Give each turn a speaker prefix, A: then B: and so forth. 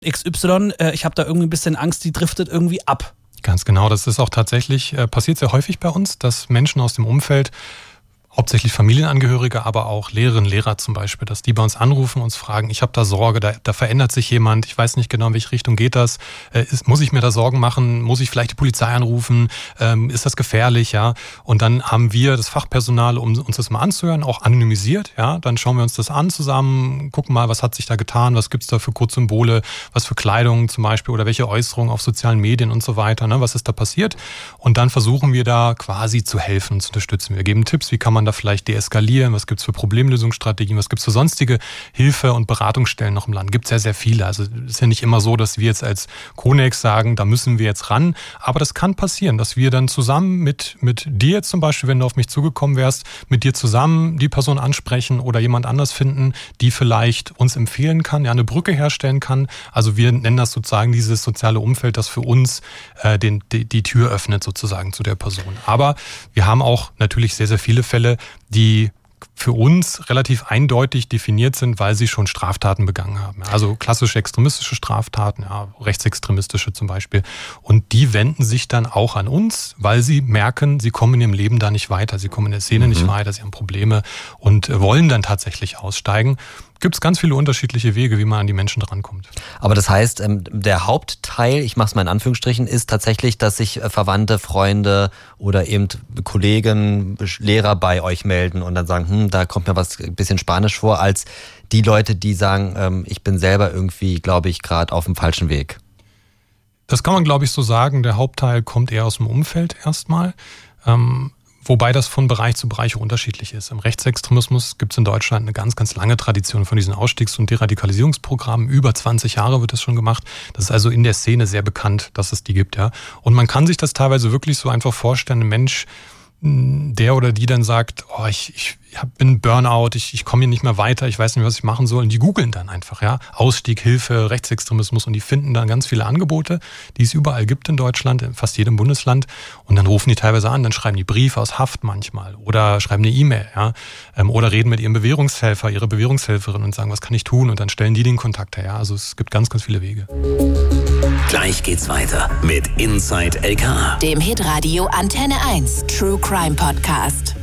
A: XY, ich habe da irgendwie ein bisschen Angst, die driftet irgendwie ab.
B: Ganz genau, das ist auch tatsächlich, passiert sehr häufig bei uns, dass Menschen aus dem Umfeld, hauptsächlich Familienangehörige, aber auch Lehrerinnen, Lehrer zum Beispiel, dass die bei uns anrufen und uns fragen, ich habe da Sorge, da verändert sich jemand, ich weiß nicht genau, in welche Richtung geht das, muss ich mir da Sorgen machen, muss ich vielleicht die Polizei anrufen, ist das gefährlich, ja? Und dann haben wir das Fachpersonal, um uns das mal anzuhören, auch anonymisiert, ja? Dann schauen wir uns das an zusammen, gucken mal, was hat sich da getan, was gibt's da für Kurzsymbole, was für Kleidung zum Beispiel oder welche Äußerungen auf sozialen Medien und so weiter, ne? Was ist da passiert? Und dann versuchen wir da quasi zu helfen und zu unterstützen. Wir geben Tipps, wie kann man da vielleicht deeskalieren, was gibt's für Problemlösungsstrategien, was gibt's für sonstige Hilfe- und Beratungsstellen noch im Land. Gibt sehr, sehr viele. Also es ist ja nicht immer so, dass wir jetzt als Konex sagen, da müssen wir jetzt ran. Aber das kann passieren, dass wir dann zusammen mit dir jetzt zum Beispiel, wenn du auf mich zugekommen wärst, mit dir zusammen die Person ansprechen oder jemand anders finden, die vielleicht uns empfehlen kann, ja, eine Brücke herstellen kann. Also wir nennen das sozusagen dieses soziale Umfeld, das für uns die Tür öffnet sozusagen zu der Person. Aber wir haben auch natürlich sehr, sehr viele Fälle, die für uns relativ eindeutig definiert sind, weil sie schon Straftaten begangen haben. Also klassische extremistische Straftaten, ja, rechtsextremistische zum Beispiel. Und die wenden sich dann auch an uns, weil sie merken, sie kommen in ihrem Leben da nicht weiter, sie kommen in der Szene nicht weiter, sie haben Probleme und wollen dann tatsächlich aussteigen. Gibt es ganz viele unterschiedliche Wege, wie man an die Menschen drankommt.
C: Aber das heißt, der Hauptteil, ich mache es mal in Anführungsstrichen, ist tatsächlich, dass sich Verwandte, Freunde oder eben Kollegen, Lehrer bei euch melden und dann sagen, da kommt mir was ein bisschen Spanisch vor, als die Leute, die sagen, ich bin selber irgendwie, glaube ich, gerade auf dem falschen Weg.
B: Das kann man, glaube ich, so sagen. Der Hauptteil kommt eher aus dem Umfeld erstmal. Wobei das von Bereich zu Bereich unterschiedlich ist. Im Rechtsextremismus gibt es in Deutschland eine ganz, ganz lange Tradition von diesen Ausstiegs- und Deradikalisierungsprogrammen. Über 20 Jahre wird das schon gemacht. Das ist also in der Szene sehr bekannt, dass es die gibt, ja. Und man kann sich das teilweise wirklich so einfach vorstellen, ein Mensch, der oder die dann sagt, ich bin Burnout, ich komme hier nicht mehr weiter, ich weiß nicht, was ich machen soll. Und die googeln dann einfach, ja, Ausstieg, Hilfe, Rechtsextremismus und die finden dann ganz viele Angebote, die es überall gibt in Deutschland, in fast jedem Bundesland. Und dann rufen die teilweise an, dann schreiben die Briefe aus Haft manchmal oder schreiben eine E-Mail, ja, oder reden mit ihrem Bewährungshelfer, ihrer Bewährungshelferin und sagen, was kann ich tun? Und dann stellen die den Kontakt her, ja. Also es gibt ganz, ganz viele Wege.
D: Gleich geht's weiter mit Inside LKA,
E: dem Hitradio Antenne 1 True Crime Podcast.